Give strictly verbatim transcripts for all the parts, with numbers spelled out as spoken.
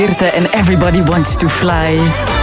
En Everybody Wants to Fly.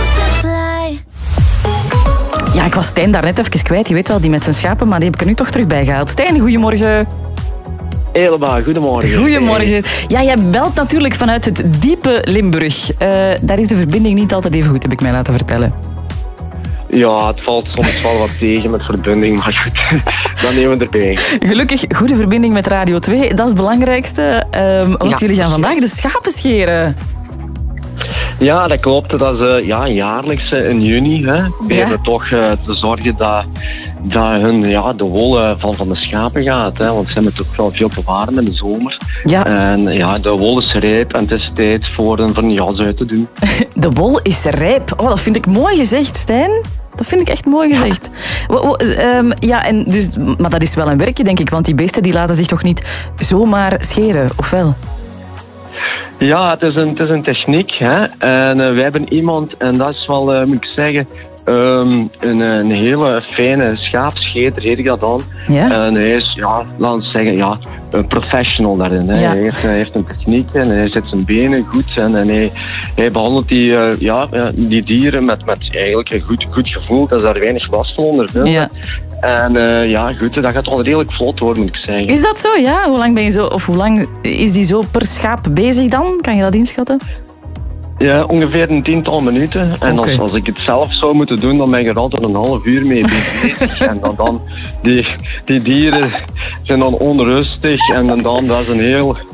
Ja, ik was Stijn daar net even kwijt. Je weet wel, die met zijn schapen, maar die heb ik er nu toch terug bij gehaald. Stijn, goedemorgen. Helemaal, goedemorgen. Goedemorgen. Ja, jij belt natuurlijk vanuit het diepe Limburg. Uh, daar is de verbinding niet altijd even goed, heb ik mij laten vertellen. Ja, het valt soms wel wat tegen met verbinding, maar goed, dan nemen we erbij. Gelukkig goede verbinding met Radio twee, dat is het belangrijkste. Um, want ja. Jullie gaan vandaag de schapen scheren. Ja, dat klopt. Dat is uh, ja, jaarlijks uh, in juni. Hè. We ja. hebben toch uh, te zorgen dat, dat hun, ja, de wol uh, van, van de schapen gaat. Hè. Want ze hebben toch wel veel te warm in de zomer. Ja. En ja, de wol is rijp en het is tijd voor een, voor een jas uit te doen. De wol is rijp. Oh, dat vind ik mooi gezegd, Stijn. Dat vind ik echt mooi gezegd. Ja. Um, ja, en dus, maar dat is wel een werkje, denk ik. Want die beesten die laten zich toch niet zomaar scheren, of wel? Ja, het is een, het is een techniek. Hè? En uh, wij hebben iemand, en dat is wel, uh, moet ik zeggen, um, een, een hele fijne schaapscheter, heet ik dat dan. Ja? En hij is, ja, laten we zeggen, ja, een professional daarin. Hè? Ja. Hij, heeft, hij heeft een techniek en hij zet zijn benen goed en, en hij, hij behandelt die, uh, ja, die dieren met, met eigenlijk een goed, goed gevoel, dat is daar weinig last van ondervinden. Ja. En uh, ja, goed, dat gaat wel redelijk vlot worden, moet ik zeggen. Is dat zo, ja? Hoe lang ben je zo, of hoe lang is die zo per schaap bezig dan? Kan je dat inschatten? Ja, ongeveer een tiental minuten. En okay. als, als ik het zelf zou moeten doen, dan ben ik er altijd een half uur mee bezig. En dan, dan die, die dieren zijn dan onrustig en dan, dat is een heel...